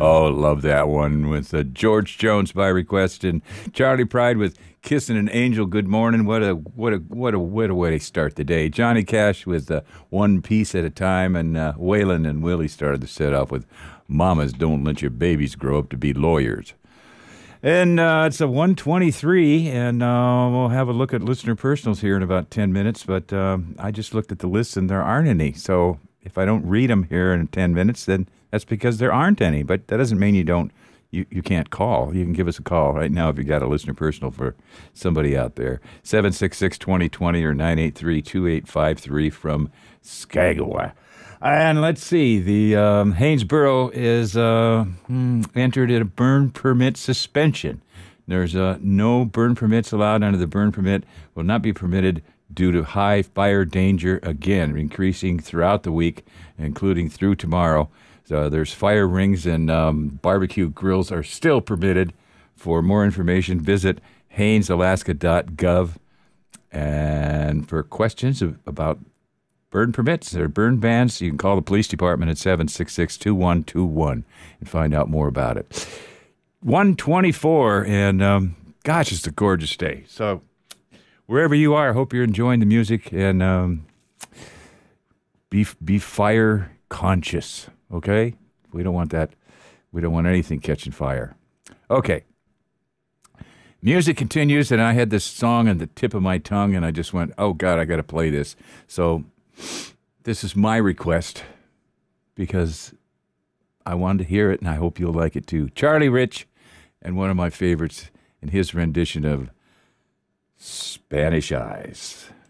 Oh, love that one with George Jones by request and Charlie Pride with "Kissing an Angel." Good morning. What a way to start the day. Johnny Cash with "One Piece at a Time," and Waylon and Willie started the set off with "Mamas Don't Let Your Babies Grow Up to Be Lawyers." And it's a 1:23, and we'll have a look at listener personals here in about 10 minutes. But I just looked at the list, and there aren't any. So if I don't read them here in 10 minutes, then that's because there aren't any. But that doesn't mean you can't call. You can give us a call right now if you got a listener personal for somebody out there. 766-2020 or 983-2853 from Skagway. And let's see, the Haynesboro is entered in a burn permit suspension. There's no burn permits allowed under the burn permit. Will not be permitted due to high fire danger, again, increasing throughout the week, including through tomorrow. So there's fire rings and barbecue grills are still permitted. For more information, visit HaynesAlaska.gov. And for questions about burn permits or burn bans, you can call the police department at 766-2121 and find out more about it. 1:24, and gosh, it's a gorgeous day. So wherever you are, I hope you're enjoying the music, and be fire conscious, okay? We don't want that. We don't want anything catching fire. Okay. Music continues, and I had this song on the tip of my tongue, and I just went, oh, God, I got to play this. So this is my request because I wanted to hear it, and I hope you'll like it too. Charlie Rich, and one of my favorites in his rendition of Spanish Eyes.